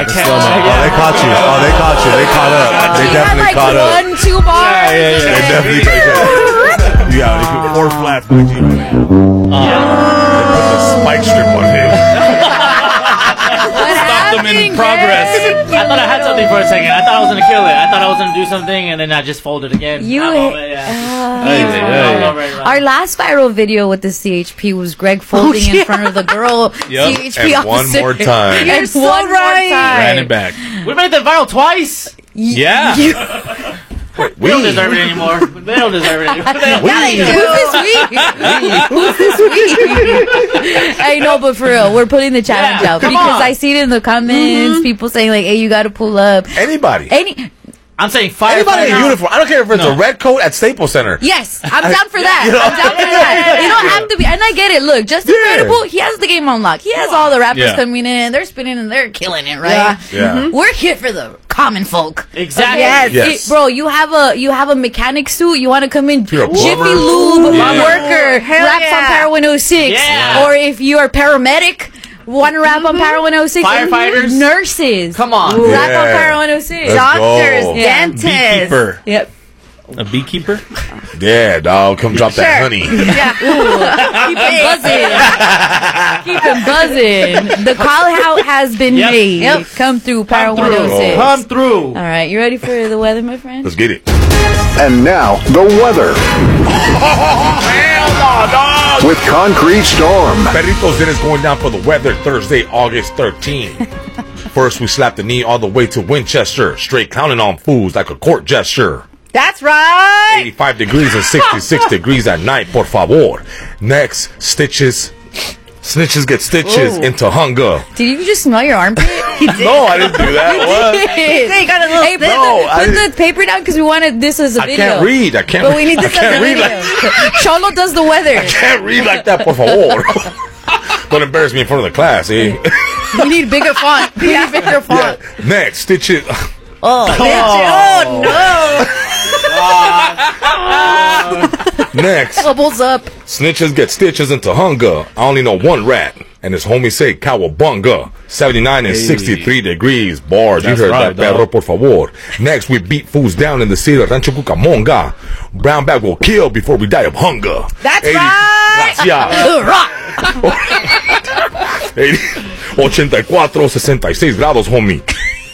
Oh, they caught you. Oh, they caught you. They caught up. They definitely caught up. 1-2 bars. They definitely caught up. Yeah, they put 4 flats by G. They put the spike strip on him. Stop them in progress. I thought I had something for a second. I thought I was going to kill it. I thought I was going to do something, and then I just folded again. Our last viral video with the CHP was Greg folding in front of the girl CHP and officer. one more time. You're so right. Ran it back. We made that viral twice. Yeah. Wait, We don't deserve it anymore. They don't deserve it anymore. Who's this we? I know, but for real, we're putting the challenge out because I see it in the comments. People saying like, "Hey, you got to pull up." Anybody. I'm saying fire. Anybody in uniform. I don't care if it's a red coat at Staples Center. Yes, I'm down for that. I'm down for that. You don't have to be, and I get it. Look, Justin Credible, he has the game on lock. He has all the rappers coming in, they're spinning and they're killing it, right? Yeah. We're here for the common folk. Exactly. Yes. Bro, you have a mechanic suit. You want to come in, You're a Jiffy plumber. Lube worker, raps on Power 106, or if you are paramedic. Want to rap on Power 106? Firefighters? Nurses. Come on. Rap on Power 106. Let's Doctors. go. Dentists. Beekeeper. Yep. A beekeeper? Yeah, dog. Come drop that honey. Yeah. Keep it buzzing. The call out has been made. Yep. Come through Power 106. Come through. All right. You ready for the weather, my friend? Let's get it. And now, the weather. Hell no, dog. With Concrete Storm. Perritos Dinner's going down for the weather Thursday, August 13. First, we slapped the knee all the way to Winchester, straight clowning on fools like a court gesture. That's right. 85 degrees and 66 degrees at night, por favor. Next, stitches. Snitches get stitches into hunger. Did you just smell your armpit? No, I didn't do that. What? They got a little Hey, put the paper down because we wanted this as a I video. can't read. I can't. But we need this I can't as a read video. like. Cholo does the weather. I can't read like that, por favor. Don't embarrass me in front of the class, eh? We need bigger font. We need bigger font. Yeah. Next, stitches. Oh no! Next, Bubbles up. snitches get stitches into hunger. I only know one rat, and his homie say cowabunga. 79 and 63 degrees. Bars, That's you heard right, that, perro, por favor. Next, we beat fools down in the city of Rancho Cucamonga. Brown bag will kill before we die of hunger. That's 80 right. Gracias. 84, 66 grados, homie.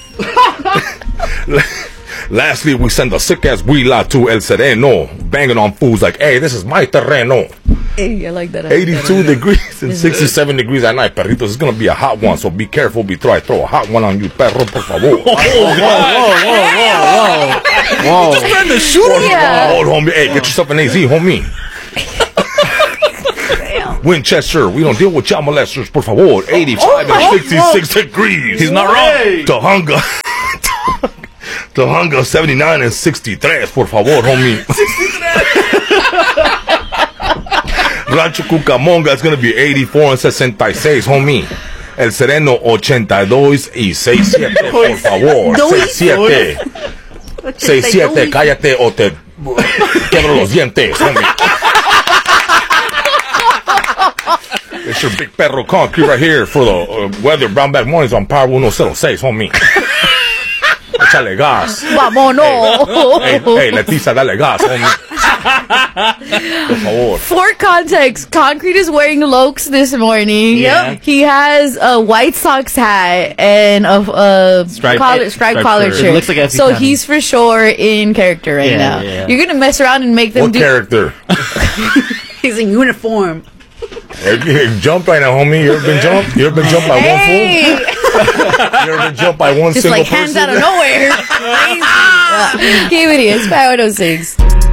Lastly, we send a sick-ass huila to El Sereno, banging on fools like, hey, this is my terreno. Hey, I like that. 82 degrees and 67 degrees at night, perritos. It's going to be a hot one, so be careful. I throw a hot one on you, perro, por favor. Whoa. Just trying to shoot him. Yeah. Hold, homie. Hey, get yourself an AZ, homie. Winchester, we don't deal with child molesters, por favor. 85 and 66 degrees. He's not wrong. To hunger. To hunger, 79 and 63, por favor, homie. Rancho Cucamonga is going to be 84 and 66, homie. El Sereno, 82 y 67, por favor. 67. 67, cállate o te quebro los dientes, homie. It's your big perro concrete right here for the weather. Brown bag mornings on Power 106, homie. Échale gas. Vámonos. Hey, Leticia, dale gas, homie. Por favor. For context, Concrete is wearing Lokes this morning. Yeah. He has a White Sox hat and a Striped collar shirt. shirt. It looks like so Epicani. he's for sure in character right now. Yeah. You're gonna mess around and make them What do. character? He's in uniform. Hey, jump right now, homie. You ever been jumped? You ever been jumped by one fool? You ever been jumped by one Just single like hands person? out of nowhere. Give it here. It's Power 106.